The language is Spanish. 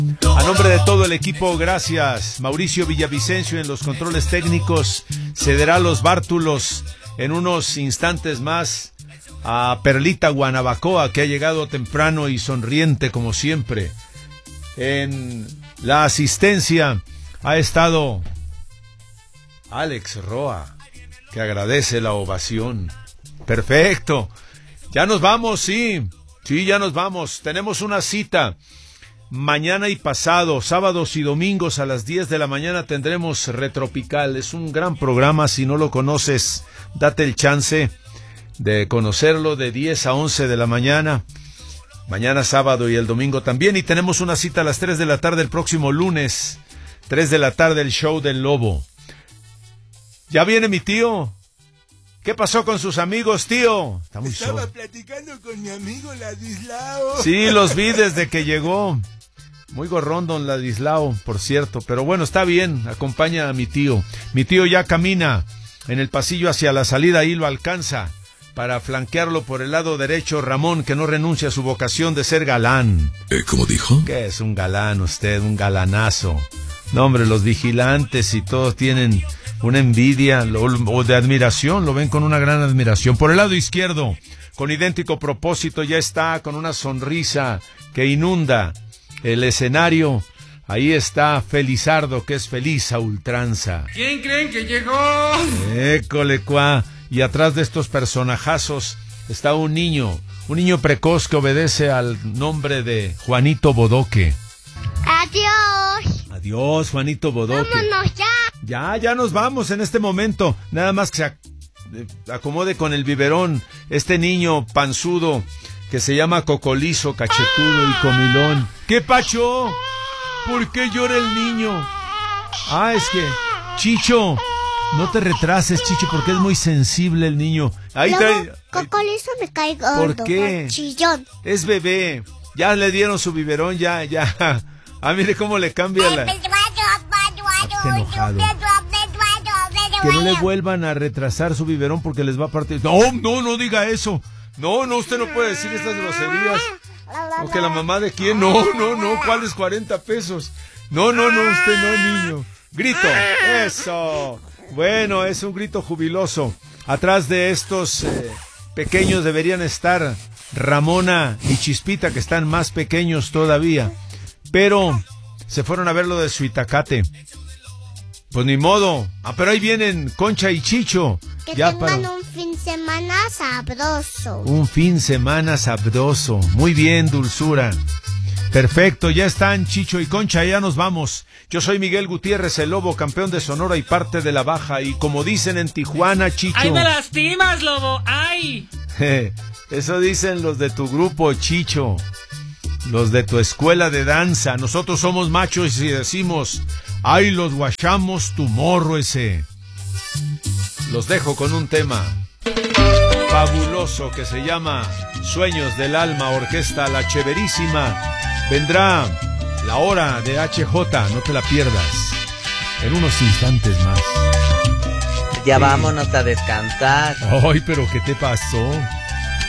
A nombre de todo el equipo, gracias. Mauricio Villavicencio en los controles técnicos, cederá los bártulos en unos instantes más a Perlita Guanabacoa, que ha llegado temprano y sonriente como siempre. En la asistencia ha estado Alex Roa, que agradece la ovación. Perfecto. Ya nos vamos, sí, ya nos vamos. Tenemos una cita mañana y pasado, sábados y domingos a las 10 de la mañana tendremos Retropical. Es un gran programa, si no lo conoces, date el chance de conocerlo de 10 a 11 de la mañana. Mañana sábado y el domingo también. Y tenemos una cita a las 3 de la tarde el próximo lunes. 3 de la tarde el show del Lobo. ¿Ya viene mi tío? ¿Qué pasó con sus amigos, tío? Estaba platicando con mi amigo Ladislao. Sí, los vi desde que llegó. Muy gorrón, don Ladislao, por cierto. Pero bueno, está bien, acompaña a mi tío. Mi tío ya camina en el pasillo hacia la salida, ahí lo alcanza. Para flanquearlo por el lado derecho, Ramón, que no renuncia a su vocación de ser galán. ¿Cómo dijo? ¿Qué es un galán usted? Un galanazo. No, hombre, los vigilantes y todos tienen una envidia o de admiración, lo ven con una gran admiración. Por el lado izquierdo, con idéntico propósito, ya está con una sonrisa que inunda el escenario. Ahí está Felizardo, que es feliz a ultranza. ¿Quién creen que llegó? École cuá. Y atrás de estos personajazos está un niño precoz que obedece al nombre de Juanito Bodoque. Adiós. Adiós, Juanito Bodoque. Vámonos ya. Ya nos vamos en este momento. Nada más que se acomode con el biberón este niño panzudo que se llama Cocolizo, cachetudo y comilón. ¿Qué pacho? ¿Por qué llora el niño? Es que, Chicho, no te retrases, Chicho, porque es muy sensible el niño. Ahí trae. Cocolizo me cae gordo. ¿Por qué? Chillón. Es bebé. Ya le dieron su biberón, ya. Mire cómo le cambia la... Está enojado. Que no le vuelvan a retrasar su biberón porque les va a partir. No diga eso. No, usted no puede decir estas groserías. ¿O que la mamá de quién? No, ¿cuáles 40 pesos? No, usted no, niño. Grito, eso. Bueno, es un grito jubiloso. Atrás de estos pequeños deberían estar Ramona y Chispita, que están más pequeños todavía. Pero se fueron a ver lo de su Itacate. Pues ni modo. Pero ahí vienen Concha y Chicho. Que ya tengan un fin de semana sabroso. Un fin de semana sabroso. Muy bien, dulzura. Perfecto, ya están Chicho y Concha, ya nos vamos. Yo soy Miguel Gutiérrez, el Lobo, campeón de Sonora y parte de la Baja. Y como dicen en Tijuana, Chicho... ¡Ay, me lastimas, Lobo! ¡Ay! Eso dicen los de tu grupo, Chicho. Los de tu escuela de danza. Nosotros somos machos y decimos... ¡Ay, los guachamos tu morro ese! Los dejo con un tema fabuloso que se llama Sueños del Alma, orquesta La Cheverísima. Vendrá la hora de HJ, no te la pierdas. En unos instantes más. Ya vámonos a descansar. Ay, pero ¿qué te pasó?